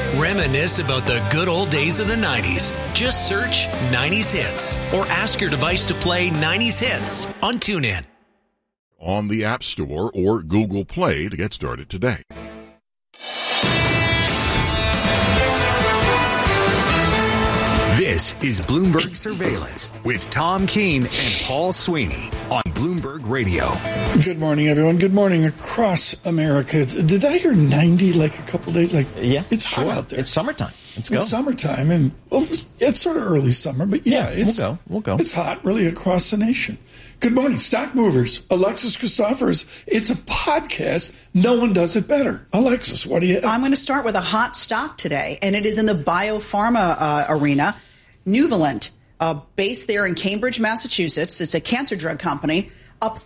Reminisce about the good old days of the 90s. Just search 90s Hits or ask your device to play 90s Hits on TuneIn. On the App Store or Google Play to get started today. This is Bloomberg Surveillance with Tom Keene and Paul Sweeney on Bloomberg Radio. Good morning, everyone. Good morning across America. Did I hear 90 like a couple days? Yeah, it's hot out there. It's summertime. Let's go. It's summertime, and it's sort of early summer, but we'll go. It's hot really across the nation. Good morning, stock movers. Alexis Christoforous. It's a podcast. No one does it better. Alexis, what do you have? I'm going to start with a hot stock today, and it is in the biopharma arena. Nuvalent, based there in Cambridge, Massachusetts. It's a cancer drug company, up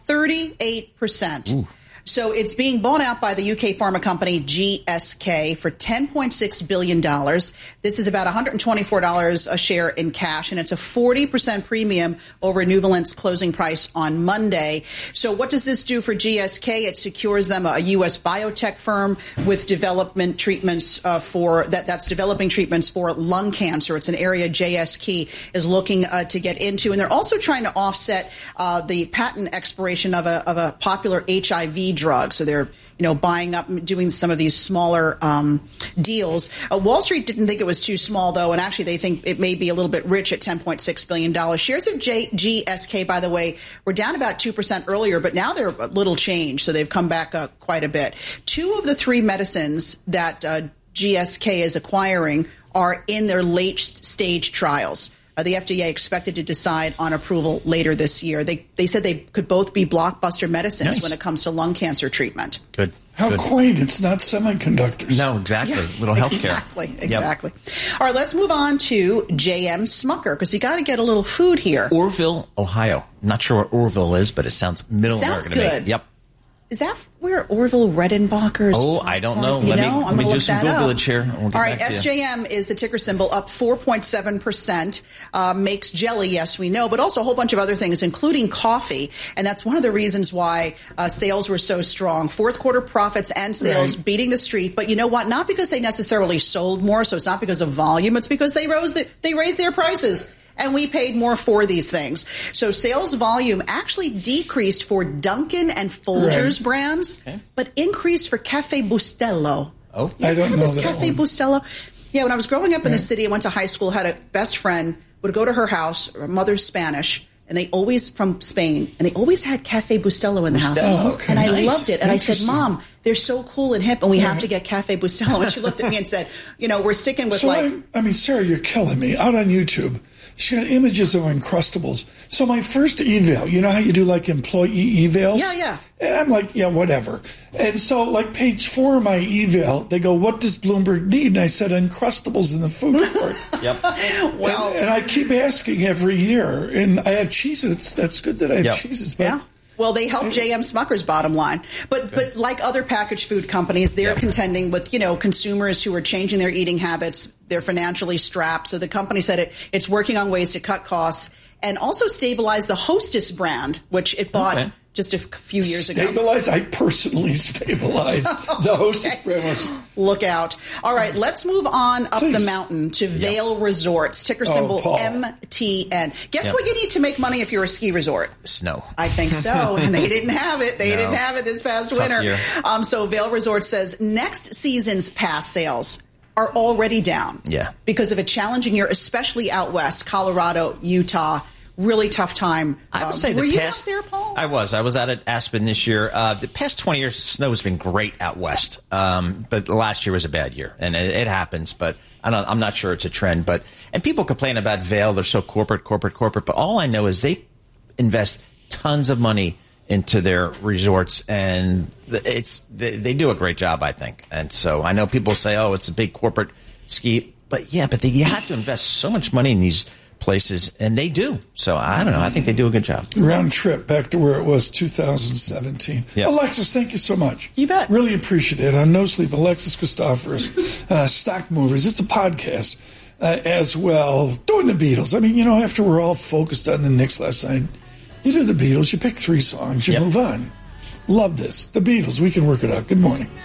38%. Ooh. So it's being bought out by the UK pharma company GSK for $10.6 billion. This is about $124 a share in cash, and it's a 40% premium over Nuvalent's closing price on Monday. So what does this do for GSK? It secures them a U.S. biotech firm with development treatments that's developing treatments for lung cancer. It's an area JSK is looking to get into, and they're also trying to offset the patent expiration of a popular HIV drug. So they're, buying up, doing some of these smaller deals. Wall Street didn't think it was too small, though, and actually they think it may be a little bit rich at $10.6 billion. Shares of GSK, by the way, were down about 2% earlier, but now they're a little changed, so they've come back quite a bit. 2 of the 3 medicines that GSK is acquiring are in their late-stage trials. The FDA expected to decide on approval later this year. They said they could both be blockbuster medicines when it comes to lung cancer treatment. Good. How quaint. It's not semiconductors. No, exactly. Yeah, little healthcare. Exactly. Yep. All right, let's move on to J.M. Smucker, because you got to get a little food here. Orville, Ohio. Not sure what Orville is, but it sounds middle American to me. Good. Yep. Is that where Orville Redenbacher's? Oh, I don't know. Let me do some Googlage here. We'll get All right, back to SJM is the ticker symbol, up 4.7%. Makes jelly, yes, we know, but also a whole bunch of other things, including coffee. And that's one of the reasons why sales were so strong. Fourth quarter profits and sales beating the street. But you know what? Not because they necessarily sold more, so it's not because of volume. It's because they raised their prices. And we paid more for these things. So sales volume actually decreased for Dunkin' and Folgers brands, but increased for Cafe Bustelo. Oh, I don't know that Cafe Bustelo. Yeah, when I was growing up in the city, I went to high school, had a best friend, would go to her house, her mother's Spanish, and they always, from Spain, and they always had Cafe Bustelo in the house. Oh, okay. And I loved it. And I said, Mom, they're so cool and hip, and we have to get Cafe Bustelo. And she looked at me and said, we're sticking with Sarah, you're killing me. Out on YouTube, she got images of Uncrustables. So my first eval, you know how you do like employee evals? Yeah. And I'm like, yeah, whatever. And so like page 4 of my eval, they go, what does Bloomberg need? And I said, Uncrustables in the food court. Yep. Well, and I keep asking every year. And I have Cheez-Its. That's good that I have Cheez-Its. But well, they help J.M. Smucker's bottom line. But like other packaged food companies, they're contending with, consumers who are changing their eating habits. They're financially strapped. So the company said it's working on ways to cut costs and also stabilize the Hostess brand, which it bought just a few years ago. I personally stabilized the Hostess brand. Look out. All right, let's move on up the mountain to Vail Resorts, ticker symbol MTN. Guess what you need to make money if you're a ski resort? Snow. I think so. And they didn't have it. They didn't have it this past winter. So Vail Resorts says next season's pass sales are already down. Yeah. Because of a challenging year, especially out west, Colorado, Utah. Really tough time. I would say were you out there, Paul? I was out at Aspen this year. The past 20 years, snow has been great out west. But last year was a bad year, and it happens. But I'm not sure it's a trend. And people complain about Vail. They're so corporate. But all I know is they invest tons of money into their resorts, and they do a great job, I think. And so I know people say, "Oh, it's a big corporate ski," but you have to invest so much money in these places, and they do. So I don't know. I think they do a good job. Round trip back to where it was 2017. Yep. Alexis, thank you so much. You bet. Really appreciate it. On No Sleep, Alexis Christoforous, Stock Movers. It's a podcast as well. Doing the Beatles. I mean, after we're all focused on the Knicks last night, you do the Beatles. You pick 3 songs. You move on. Love this. The Beatles. We can work it out. Good morning.